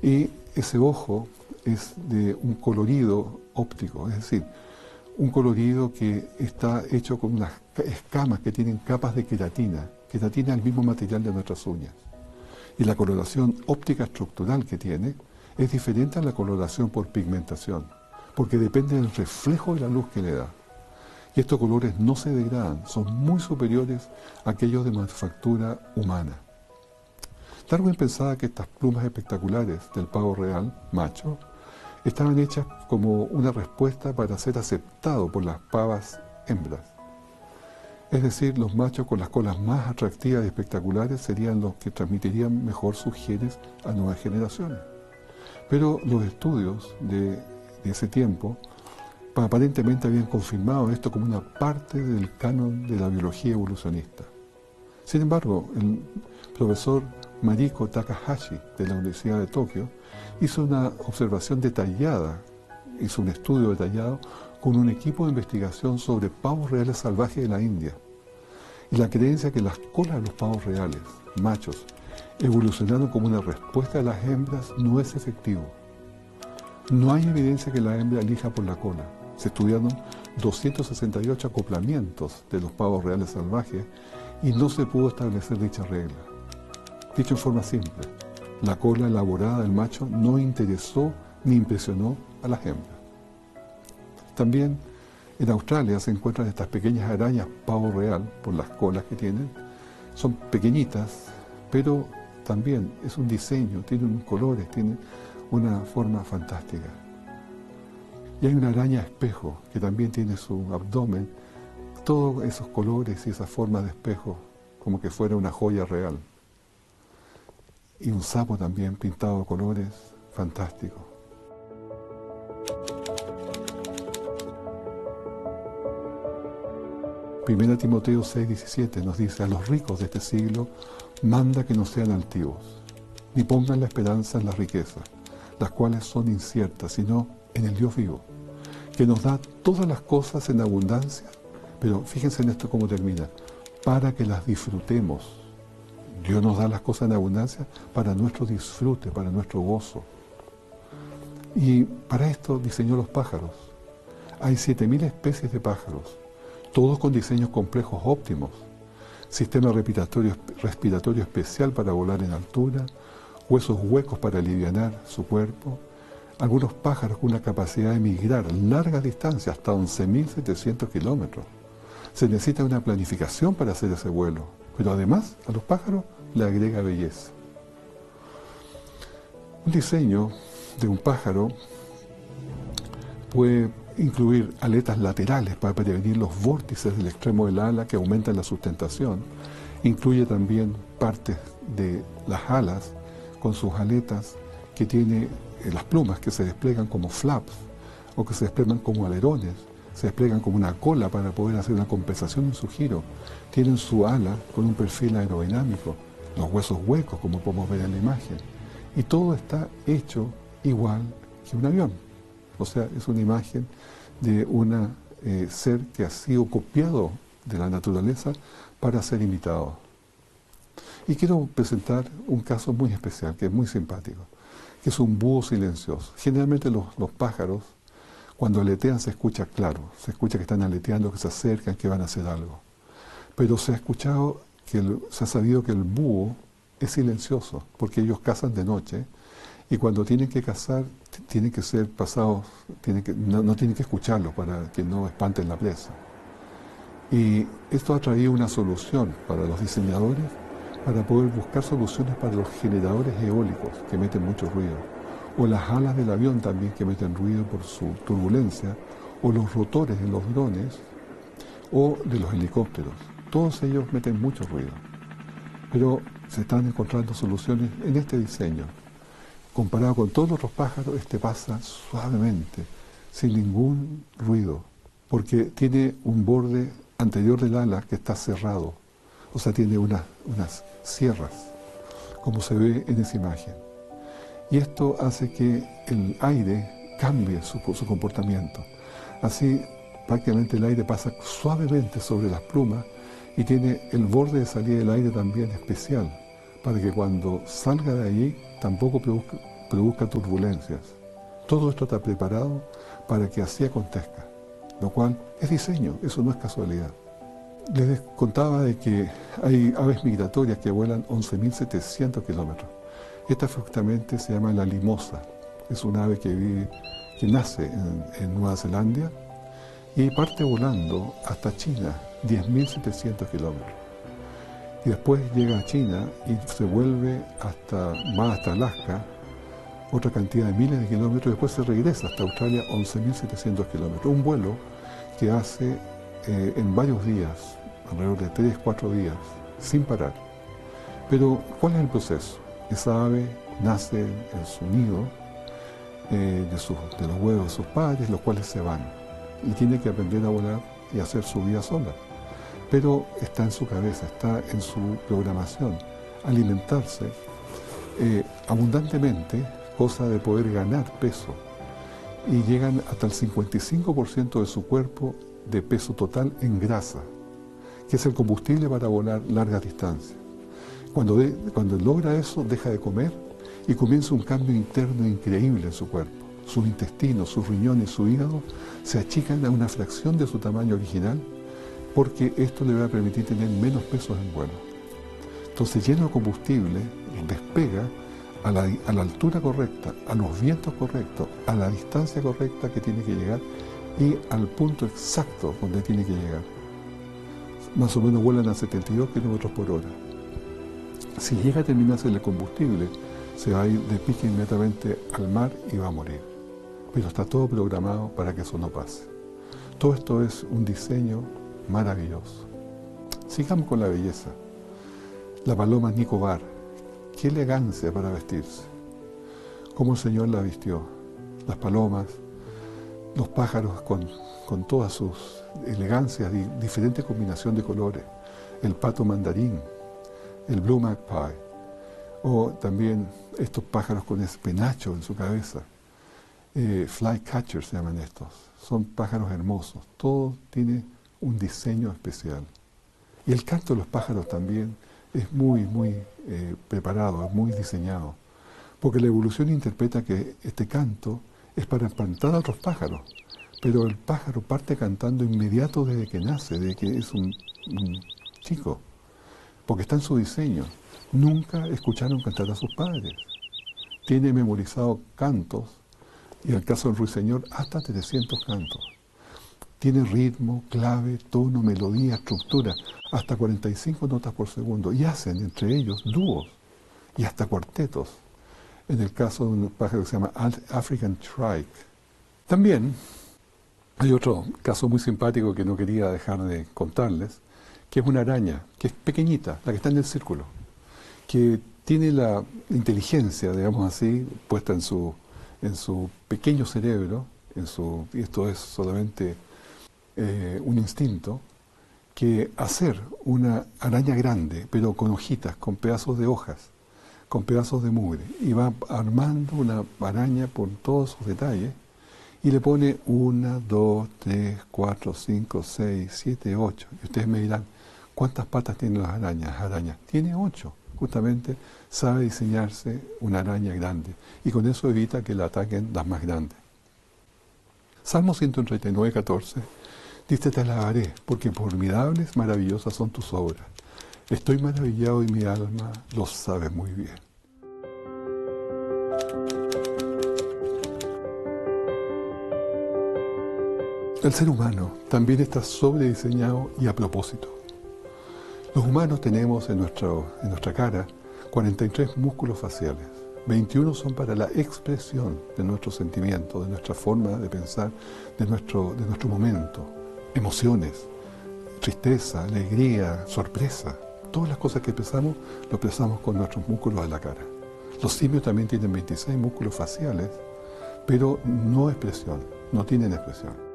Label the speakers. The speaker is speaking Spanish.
Speaker 1: Y ese ojo es de un colorido óptico, es decir, un colorido que está hecho con unas escamas que tienen capas de queratina. Queratina es el mismo material de nuestras uñas. Y la coloración óptica estructural que tiene es diferente a la coloración por pigmentación, porque depende del reflejo de la luz que le da. Y estos colores no se degradan, son muy superiores a aquellos de manufactura humana. Darwin pensaba que estas plumas espectaculares del pavo real, macho, estaban hechas como una respuesta para ser aceptado por las pavas hembras. Es decir, los machos con las colas más atractivas y espectaculares serían los que transmitirían mejor sus genes a nuevas generaciones. Pero los estudios de ese tiempo aparentemente habían confirmado esto como una parte del canon de la biología evolucionista. Sin embargo, el profesor Mariko Takahashi de la Universidad de Tokio hizo una observación detallada, hizo un estudio detallado con un equipo de investigación sobre pavos reales salvajes de la India. Y la creencia que las colas de los pavos reales, machos, evolucionaron como una respuesta a las hembras no es efectivo. No hay evidencia que la hembra elija por la cola. Se estudiaron 268 acoplamientos de los pavos reales salvajes y no se pudo establecer dicha regla. Dicho en forma simple, la cola elaborada del macho no interesó ni impresionó a las hembras. También en Australia se encuentran estas pequeñas arañas pavo real, por las colas que tienen. Son pequeñitas, pero también es un diseño, tienen colores, tienen una forma fantástica. Y hay una araña espejo que también tiene su abdomen, todos esos colores y esas formas de espejo, como que fuera una joya real. Y un sapo también pintado de colores, fantástico. Primera Timoteo 6:17 nos dice: a los ricos de este siglo manda que no sean altivos, ni pongan la esperanza en las riquezas, las cuales son inciertas, sino en el Dios vivo, que nos da todas las cosas en abundancia, pero fíjense en esto cómo termina, para que las disfrutemos. Dios nos da las cosas en abundancia para nuestro disfrute, para nuestro gozo. Y para esto diseñó los pájaros. Hay 7000 especies de pájaros, todos con diseños complejos óptimos, sistema respiratorio especial para volar en altura, huesos huecos para alivianar su cuerpo, algunos pájaros con una capacidad de migrar largas distancias, hasta 11.700 kilómetros. Se necesita una planificación para hacer ese vuelo, pero además a los pájaros le agrega belleza. Un diseño de un pájaro puede incluir aletas laterales para prevenir los vórtices del extremo del ala que aumentan la sustentación. Incluye también partes de las alas con sus aletas que tiene las plumas que se despliegan como flaps o que se despliegan como alerones, se despliegan como una cola para poder hacer una compensación en su giro. Tienen su ala con un perfil aerodinámico, los huesos huecos como podemos ver en la imagen. Y todo está hecho igual que un avión. O sea, es una imagen de un ser que ha sido copiado de la naturaleza para ser imitado. Y quiero presentar un caso muy especial, que es muy simpático, que es un búho silencioso. Generalmente los pájaros, cuando aletean se escucha claro, se escucha que están aleteando, que se acercan, que van a hacer algo. Pero se ha sabido que el búho es silencioso, porque ellos cazan de noche, y cuando tienen que cazar, tienen que ser pasados, no tienen que escucharlos para que no espanten la presa. Y esto ha traído una solución para los diseñadores, para poder buscar soluciones para los generadores eólicos que meten mucho ruido, o las alas del avión también que meten ruido por su turbulencia, o los rotores de los drones, o de los helicópteros. Todos ellos meten mucho ruido. Pero se están encontrando soluciones en este diseño. Comparado con todos los otros pájaros, este pasa suavemente, sin ningún ruido, porque tiene un borde anterior del ala que está cerrado, o sea, tiene unas sierras, como se ve en esa imagen. Y esto hace que el aire cambie su comportamiento. Así, prácticamente el aire pasa suavemente sobre las plumas y tiene el borde de salida del aire también especial, para que cuando salga de allí tampoco produzca turbulencias. Todo esto está preparado para que así acontezca, lo cual es diseño, eso no es casualidad. Les contaba de que hay aves migratorias que vuelan 11.700 kilómetros. Esta justamente se llama la limosa. Es un ave que nace en Nueva Zelanda y parte volando hasta China, 10.700 kilómetros. Y después llega a China y se vuelve hasta Alaska, otra cantidad de miles de kilómetros, y después se regresa hasta Australia, 11.700 kilómetros. Un vuelo que hace en varios días, alrededor de 3-4 días, sin parar. Pero, ¿cuál es el proceso? Esa ave nace en su nido, de los huevos de sus padres, los cuales se van. Y tiene que aprender a volar y hacer su vida sola. Pero está en su cabeza, está en su programación, alimentarse abundantemente, cosa de poder ganar peso. Y llegan hasta el 55% de su cuerpo de peso total en grasa, que es el combustible para volar largas distancias. Cuando logra eso, deja de comer y comienza un cambio interno increíble en su cuerpo. Sus intestinos, sus riñones, su hígado se achican a una fracción de su tamaño original, porque esto le va a permitir tener menos pesos en vuelo. Entonces, lleno de combustible, despega a la altura correcta, a los vientos correctos, a la distancia correcta que tiene que llegar y al punto exacto donde tiene que llegar. Más o menos vuelan a 72 kilómetros por hora. Si llega a terminarse el combustible, se va a ir de pique inmediatamente al mar y va a morir. Pero está todo programado para que eso no pase. Todo esto es un diseño maravilloso. Sigamos con la belleza. La paloma Nicobar, qué elegancia para vestirse. Cómo el Señor la vistió. Las palomas, los pájaros con todas sus elegancias, diferente combinación de colores. El pato mandarín, el blue magpie, o también estos pájaros con ese penacho en su cabeza. Flycatchers se llaman estos. Son pájaros hermosos. Todo tiene un diseño especial. Y el canto de los pájaros también es muy preparado, es muy diseñado. Porque la evolución interpreta que este canto es para espantar a otros pájaros. Pero el pájaro parte cantando inmediato desde que nace, desde que es un chico. Porque está en su diseño. Nunca escucharon cantar a sus padres. Tiene memorizado cantos, y en el caso del ruiseñor, hasta 300 cantos. Tiene ritmo, clave, tono, melodía, estructura, hasta 45 notas por segundo. Y hacen entre ellos dúos y hasta cuartetos. En el caso de un pájaro que se llama African Shrike. También hay otro caso muy simpático que no quería dejar de contarles, que es una araña, que es pequeñita, la que está en el círculo, que tiene la inteligencia, digamos así, puesta en su pequeño cerebro, y esto es solamente un instinto, que hacer una araña grande, pero con hojitas, con pedazos de hojas, con pedazos de mugre, y va armando una araña por todos sus detalles, y le pone 1, 2, 3, 4, 5, 6, 7, 8. Y ustedes me dirán, ¿cuántas patas tienen las arañas? Tiene 8. Justamente sabe diseñarse una araña grande y con eso evita que la ataquen las más grandes. Salmo 139, 14 dice: te alabaré, porque formidables, maravillosas son tus obras. Estoy maravillado y mi alma lo sabe muy bien. El ser humano también está sobrediseñado y a propósito. Los humanos tenemos en nuestra cara 43 músculos faciales. 21 son para la expresión de nuestros sentimientos, de nuestra forma de pensar, de nuestro momento. Emociones, tristeza, alegría, sorpresa. Todas las cosas que pensamos, lo expresamos con nuestros músculos de la cara. Los simios también tienen 26 músculos faciales, pero no expresión, no tienen expresión.